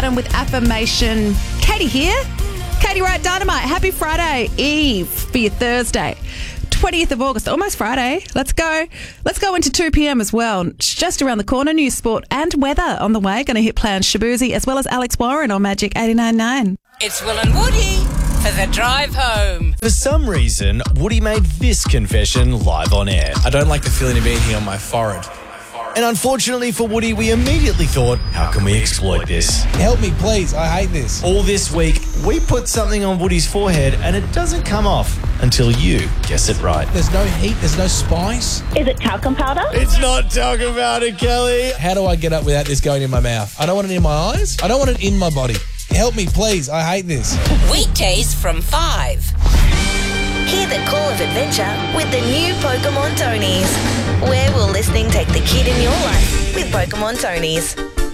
Adam with Affirmation. Katie here. Katie Wright Dynamite. Happy Friday Eve for your Thursday. 20th of August, almost Friday. Let's go into 2 p.m. as well. It's just around the corner. News, sport and weather on the way. Going to hit plans Shabuzi as well as Alex Warren on Magic 89.9. It's Will and Woody for the drive home. For some reason, Woody made this confession live on air. I don't like the feeling of anything on my forehead. And unfortunately for Woody, we immediately thought, how can we exploit this? Help me, please. I hate this. All this week, we put something on Woody's forehead and it doesn't come off until you guess it right. There's no heat. There's no spice. Is it talcum powder? It's not talcum powder, Kelly. How do I get up without this going in my mouth? I don't want it in my eyes. I don't want it in my body. Help me, please. I hate this. Weekdays from 5. Hear the call of adventure with the new Pokemon Tonies. Where will listening take the kid in your life with Pokemon Tonies?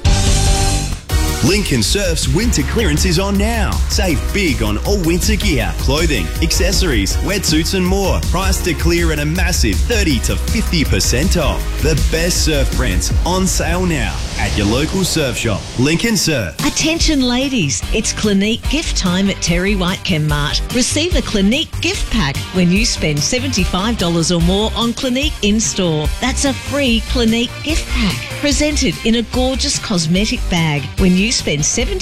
Lincoln Surf's winter clearance is on now. Save big on all winter gear, clothing, accessories, wetsuits and more. Priced to clear at a massive 30 to 50% off. The best surf brands on sale now at your local surf shop. Lincoln Surf. Attention ladies, it's Clinique gift time at Terry White Chemmart. Receive a Clinique gift pack when you spend $75 or more on Clinique in-store. That's a free Clinique gift pack, presented in a gorgeous cosmetic bag when you spend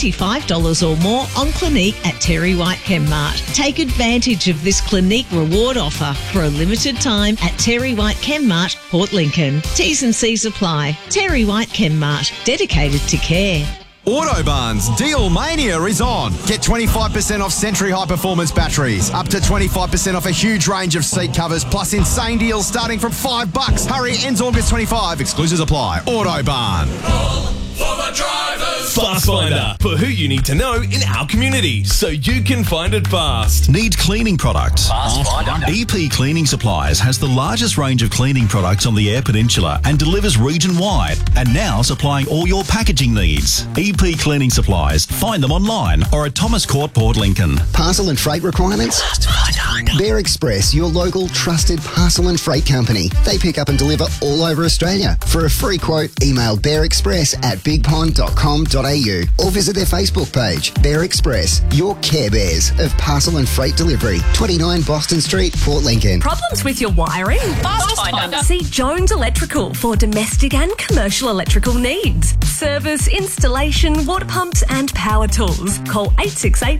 $75 or more on Clinique at Terry White Chemmart. Take advantage of this Clinique reward offer for a limited time at Terry White Chemmart, Port Lincoln. T's and C's apply. Terry White Chemmart, dedicated to care. Autobarn's Deal Mania is on. Get 25% off Century High Performance batteries, up to 25% off a huge range of seat covers, plus insane deals starting from $5. Hurry, ends August 25. Exclusions apply. Autobarn. For the drivers. Fast Finder, for who you need to know in our community, so you can find it fast. Need cleaning products? Fast Finder. EP Cleaning Supplies has the largest range of cleaning products on the Eyre Peninsula and delivers region-wide, and now supplying all your packaging needs. EP Cleaning Supplies. Find them online or at Thomas Court, Port Lincoln. Parcel and freight requirements? Bear Express, your local trusted parcel and freight company. They pick up and deliver all over Australia. For a free quote, email bearexpress@bigpond.com.au or visit their Facebook page. Bear Express, your Care Bears of parcel and freight delivery. 29 Boston Street, Port Lincoln. Problems with your wiring? Fast Finder. See Jones Electrical for domestic and commercial electrical needs. Service, installation, water pumps and power tools. Call 868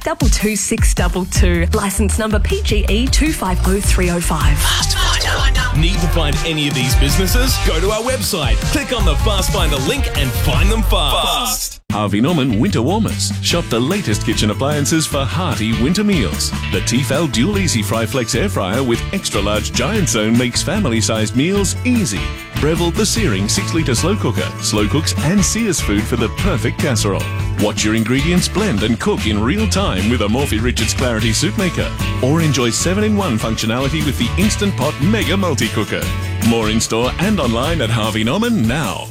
22622. Licence number PGE 250305. Fast Finder. Need to find any of these businesses? Go to our website, click on the Fast Finder link and find them fast. Harvey Norman Winter Warmers. Shop the latest kitchen appliances for hearty winter meals. The Tefal Dual Easy Fry Flex Air Fryer with extra large giant zone makes family-sized meals easy. Breville the Searing 6-litre slow cooker. Slow cooks and sears food for the perfect casserole. Watch your ingredients blend and cook in real time with a Morphy Richards Clarity Soup Maker. Or enjoy 7-in-1 functionality with the Instant Pot Mega Multi-Cooker. More in store and online at Harvey Norman now.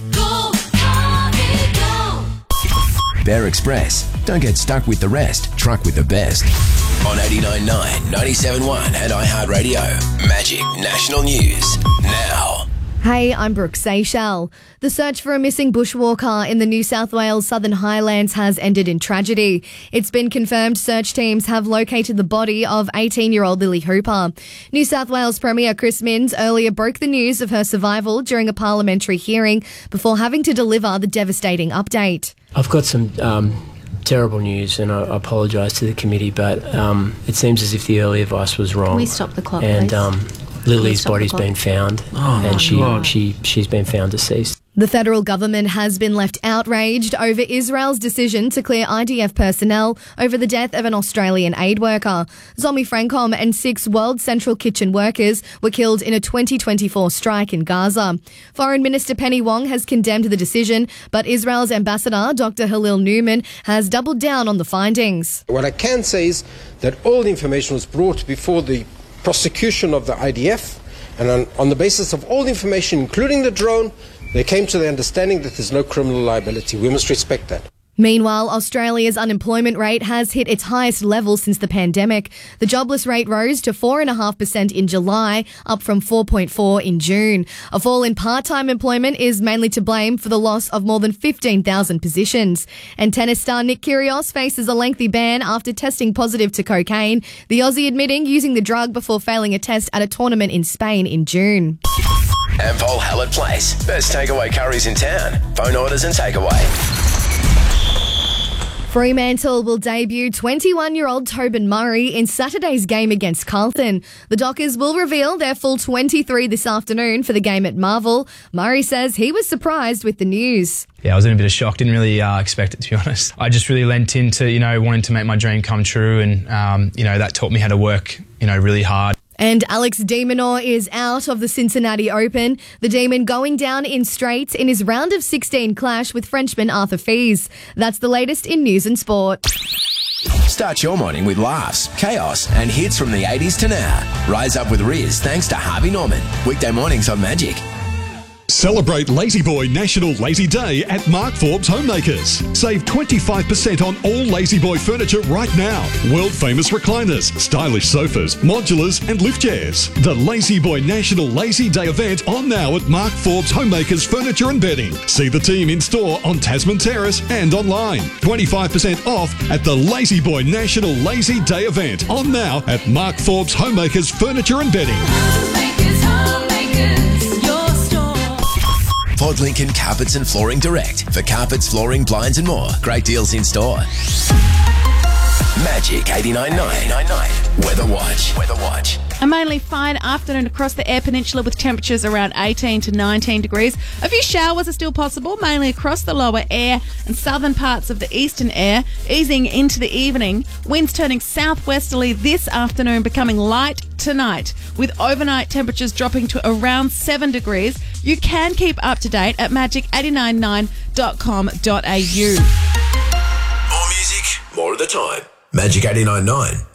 Bear Express. Don't get stuck with the rest. Truck with the best. On 89.9, 97.1 and iHeartRadio. Magic National News. Now. Hey, I'm Brooke Seychelles. The search for a missing bushwalker in the New South Wales Southern Highlands has ended in tragedy. It's been confirmed search teams have located the body of 18-year-old Lily Hooper. New South Wales Premier Chris Minns earlier broke the news of her survival during a parliamentary hearing before having to deliver the devastating update. I've got some terrible news, and I apologise to the committee, but it seems as if the early advice was wrong. Can we stop the clock, and, please? Lily's body's been found, and she's been found deceased. The federal government has been left outraged over Israel's decision to clear IDF personnel over the death of an Australian aid worker. Zomi Francom and 6 World Central Kitchen workers were killed in a 2024 strike in Gaza. Foreign Minister Penny Wong has condemned the decision, but Israel's ambassador, Dr. Halil Newman, has doubled down on the findings. What I can say is that all the information was brought before the prosecution of the IDF, and on the basis of all the information, including the drone, they came to the understanding that there's no criminal liability. We must respect that. Meanwhile, Australia's unemployment rate has hit its highest level since the pandemic. The jobless rate rose to 4.5% in July, up from 4.4% in June. A fall in part-time employment is mainly to blame for the loss of more than 15,000 positions. And tennis star Nick Kyrgios faces a lengthy ban after testing positive to cocaine, the Aussie admitting using the drug before failing a test at a tournament in Spain in June. Ampol Hallett Place. Best takeaway curries in town. Phone orders and takeaway. Fremantle will debut 21-year-old Tobin Murray in Saturday's game against Carlton. The Dockers will reveal their full 23 this afternoon for the game at Marvel. Murray says he was surprised with the news. Yeah, I was in a bit of shock. Didn't really expect it, to be honest. I just really lent into, wanting to make my dream come true, and, that taught me how to work, really hard. And Alex de Minaur is out of the Cincinnati Open. The Demon going down in straight in his round of 16 clash with Frenchman Arthur Fils. That's the latest in news and sport. Start your morning with laughs, chaos, and hits from the 80s to now. Rise up with Riz thanks to Harvey Norman. Weekday mornings on Magic. Celebrate Lazy Boy National Lazy Day at Mark Forbes Homemakers. Save 25% on all Lazy Boy furniture right now. World famous recliners, stylish sofas, modulars and lift chairs. The Lazy Boy National Lazy Day event on now at Mark Forbes Homemakers Furniture and Bedding. See the team in store on Tasman Terrace and online. 25% off at the Lazy Boy National Lazy Day event on now at Mark Forbes Homemakers Furniture and Bedding. Port Lincoln Carpets and Flooring Direct. For carpets, flooring, blinds and more. Great deals in store. Magic 89.9. Weather Watch. A mainly fine afternoon across the Eyre Peninsula with temperatures around 18 to 19 degrees. A few showers are still possible, mainly across the lower Eyre and southern parts of the eastern Eyre, easing into the evening. Winds turning southwesterly this afternoon, becoming light tonight, with overnight temperatures dropping to around 7 degrees. You can keep up to date at magic899.com.au. More music, more of the time. Magic 89.9.